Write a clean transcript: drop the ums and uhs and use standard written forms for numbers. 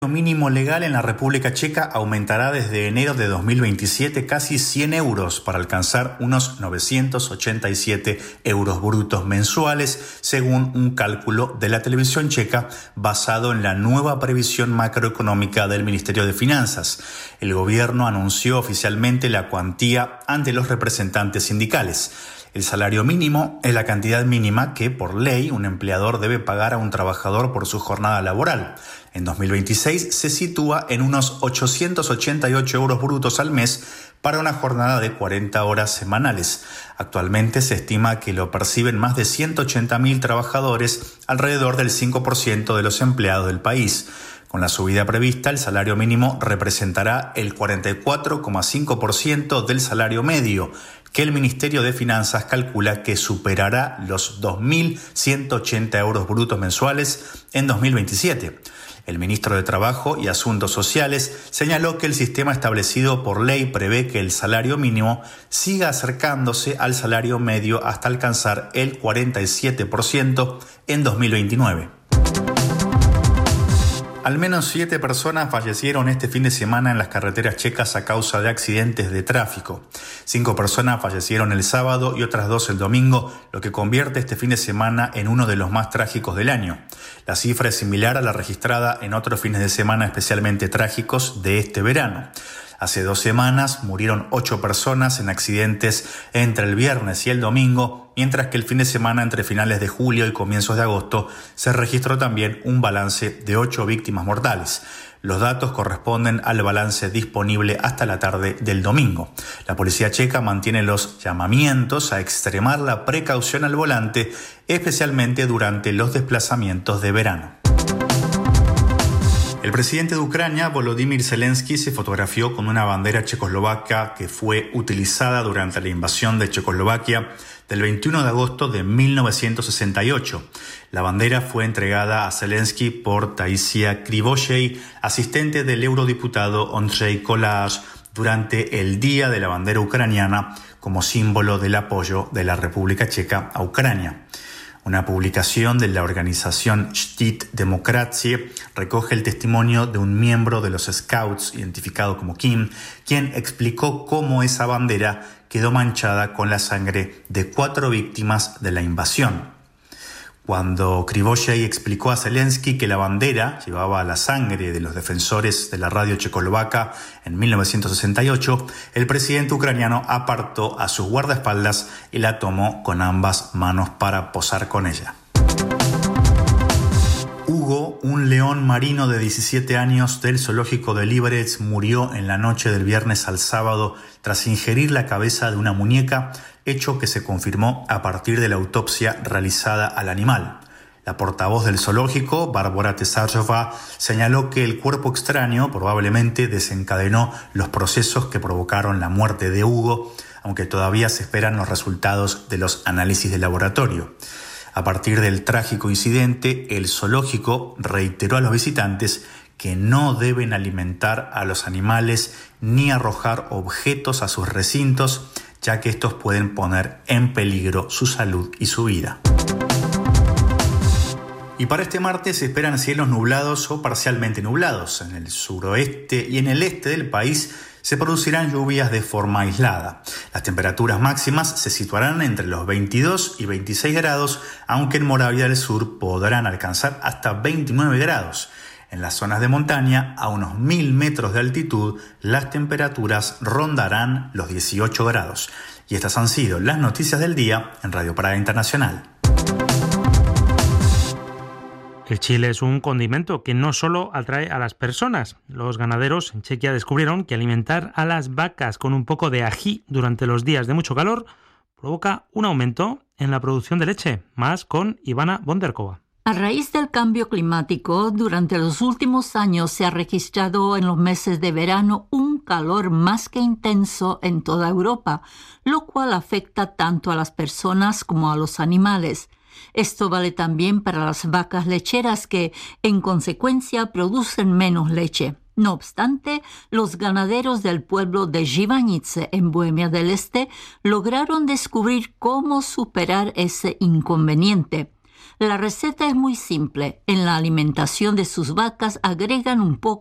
El mínimo legal en la República Checa aumentará desde enero de 2027 casi 100 euros para alcanzar unos 987 euros brutos mensuales, según un cálculo de la televisión checa basado en la nueva previsión macroeconómica del Ministerio de Finanzas. El gobierno anunció oficialmente la cuantía ante los representantes sindicales. El salario mínimo es la cantidad mínima que, por ley, un empleador debe pagar a un trabajador por su jornada laboral. En 2026 se sitúa en unos 888 euros brutos al mes para una jornada de 40 horas semanales. Actualmente se estima que lo perciben más de 180.000 trabajadores, alrededor del 5% de los empleados del país. Con la subida prevista, el salario mínimo representará el 44,5% del salario medio, que el Ministerio de Finanzas calcula que superará los 2.180 euros brutos mensuales en 2027. El ministro de Trabajo y Asuntos Sociales señaló que el sistema establecido por ley prevé que el salario mínimo siga acercándose al salario medio hasta alcanzar el 47% en 2029. Al menos 7 personas fallecieron este fin de semana en las carreteras checas a causa de accidentes de tráfico. 5 personas fallecieron el sábado y otras 2 el domingo, lo que convierte este fin de semana en uno de los más trágicos del año. La cifra es similar a la registrada en otros fines de semana especialmente trágicos de este verano. Hace 2 semanas murieron 8 personas en accidentes entre el viernes y el domingo, mientras que el fin de semana entre finales de julio y comienzos de agosto se registró también un balance de 8 víctimas mortales. Los datos corresponden al balance disponible hasta la tarde del domingo. La policía checa mantiene los llamamientos a extremar la precaución al volante, especialmente durante los desplazamientos de verano. El presidente de Ucrania, Volodymyr Zelensky, se fotografió con una bandera checoslovaca que fue utilizada durante la invasión de Checoslovaquia del 21 de agosto de 1968. La bandera fue entregada a Zelensky por Taisia Krivosheï, asistente del eurodiputado Ondřej Kolář, durante el Día de la Bandera Ucraniana, como símbolo del apoyo de la República Checa a Ucrania. Una publicación de la organización Shtit Demokracie recoge el testimonio de un miembro de los Scouts, identificado como Kim, quien explicó cómo esa bandera quedó manchada con la sangre de 4 víctimas de la invasión. Cuando Krivosheï explicó a Zelensky que la bandera llevaba la sangre de los defensores de la radio checoslovaca en 1968, el presidente ucraniano apartó a sus guardaespaldas y la tomó con ambas manos para posar con ella. Hugo, un león marino de 17 años del zoológico de Liberec, murió en la noche del viernes al sábado tras ingerir la cabeza de una muñeca, hecho que se confirmó a partir de la autopsia realizada al animal. La portavoz del zoológico, Bárbara Tesarova, señaló que el cuerpo extraño probablemente desencadenó los procesos que provocaron la muerte de Hugo, aunque todavía se esperan los resultados de los análisis de laboratorio. A partir del trágico incidente, el zoológico reiteró a los visitantes que no deben alimentar a los animales ni arrojar objetos a sus recintos, ya que estos pueden poner en peligro su salud y su vida. Y para este martes se esperan cielos nublados o parcialmente nublados. En el suroeste y en el este del país se producirán lluvias de forma aislada. Las temperaturas máximas se situarán entre los 22 y 26 grados, aunque en Moravia del Sur podrán alcanzar hasta 29 grados. En las zonas de montaña, a unos 1.000 metros de altitud, las temperaturas rondarán los 18 grados. Y estas han sido las noticias del día en Radio Praga Internacional. El chile es un condimento que no solo atrae a las personas. Los ganaderos en Chequia descubrieron que alimentar a las vacas con un poco de ají durante los días de mucho calor provoca un aumento en la producción de leche. Más con Ivana Bonderkova. A raíz del cambio climático, durante los últimos años se ha registrado en los meses de verano un calor más que intenso en toda Europa, lo cual afecta tanto a las personas como a los animales. Esto vale también para las vacas lecheras que, en consecuencia, producen menos leche. No obstante, los ganaderos del pueblo de Živanice, en Bohemia del Este, lograron descubrir cómo superar ese inconveniente. La receta es muy simple. En la alimentación de sus vacas agregan un poco